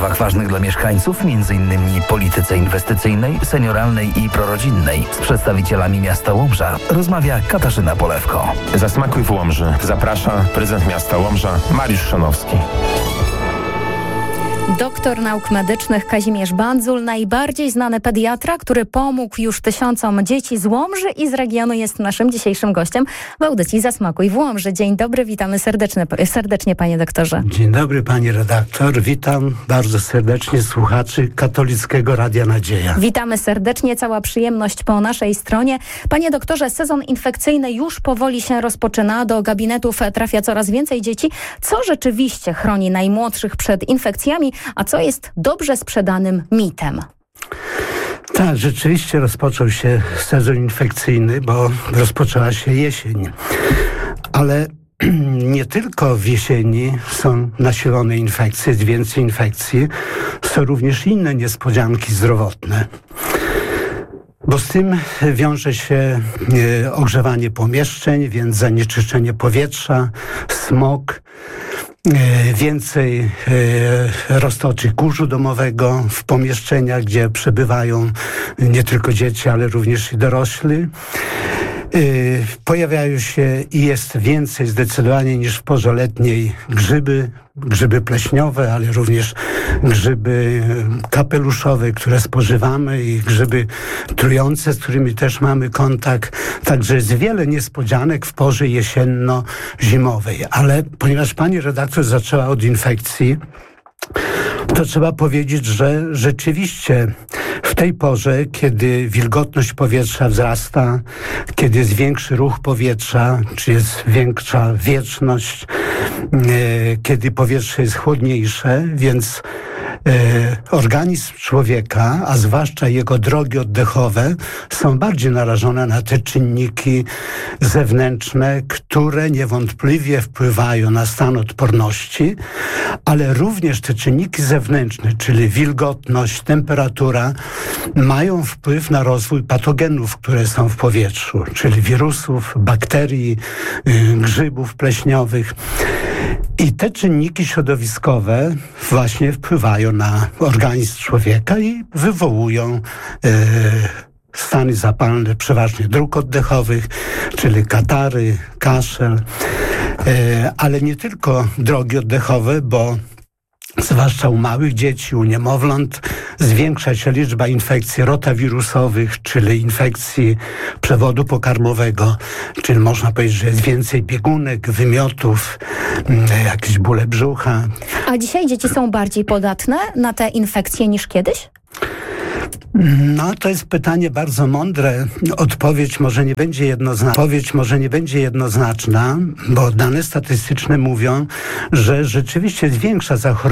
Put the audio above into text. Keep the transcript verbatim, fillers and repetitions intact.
sprawach ważnych dla mieszkańców, między innymi polityce inwestycyjnej, senioralnej i prorodzinnej. Z przedstawicielami miasta Łomża rozmawia Katarzyna Polewko. Zasmakuj w Łomży. Zaprasza prezydent miasta Łomża Mariusz Szanowski. Doktor nauk medycznych Kazimierz Bandzul, najbardziej znany pediatra, który pomógł już tysiącom dzieci z Łomży i z regionu, jest naszym dzisiejszym gościem w audycji Zasmakuj w Łomży. Dzień dobry, witamy serdecznie, serdecznie panie doktorze. Dzień dobry pani redaktor, witam bardzo serdecznie słuchaczy Katolickiego Radia Nadzieja. Witamy serdecznie, cała przyjemność po naszej stronie. Panie doktorze, sezon infekcyjny już powoli się rozpoczyna, do gabinetów trafia coraz więcej dzieci. Co rzeczywiście chroni najmłodszych przed infekcjami, a co jest dobrze sprzedanym mitem? Tak, rzeczywiście rozpoczął się sezon infekcyjny, bo rozpoczęła się jesień. Ale nie tylko w jesieni są nasilone infekcje, jest więcej infekcji, są również inne niespodzianki zdrowotne. Bo z tym wiąże się e, ogrzewanie pomieszczeń, więc zanieczyszczenie powietrza, smog, e, więcej e, roztoczy kurzu domowego w pomieszczeniach, gdzie przebywają nie tylko dzieci, ale również i dorośli. Yy, pojawiają się i jest więcej zdecydowanie niż w porze letniej grzyby, grzyby pleśniowe, ale również grzyby kapeluszowe, które spożywamy i grzyby trujące, z którymi też mamy kontakt. Także jest wiele niespodzianek w porze jesienno-zimowej. Ale ponieważ pani redaktor zaczęła od infekcji, to trzeba powiedzieć, że rzeczywiście w tej porze, kiedy wilgotność powietrza wzrasta, kiedy jest większy ruch powietrza, czy jest większa wietrzność, e, kiedy powietrze jest chłodniejsze, więc e, organizm człowieka, a zwłaszcza jego drogi oddechowe, są bardziej narażone na te czynniki zewnętrzne, które niewątpliwie wpływają na stan odporności, ale również te czynniki zewnętrzne, czyli wilgotność, temperatura, mają wpływ na rozwój patogenów, które są w powietrzu, czyli wirusów, bakterii, grzybów pleśniowych. I te czynniki środowiskowe właśnie wpływają na organizm człowieka i wywołują e, stany zapalne, przeważnie dróg oddechowych, czyli katary, kaszel, e, ale nie tylko drogi oddechowe, bo zwłaszcza u małych dzieci, u niemowląt, zwiększa się liczba infekcji rotawirusowych, czyli infekcji przewodu pokarmowego, czyli można powiedzieć, że jest więcej biegunek, wymiotów, jakieś bóle brzucha. A dzisiaj dzieci są bardziej podatne na te infekcje niż kiedyś? No, to jest pytanie bardzo mądre. Odpowiedź może nie będzie jednoznaczna. Odpowiedź może nie będzie jednoznaczna, bo dane statystyczne mówią, że rzeczywiście jest większa zachorowaność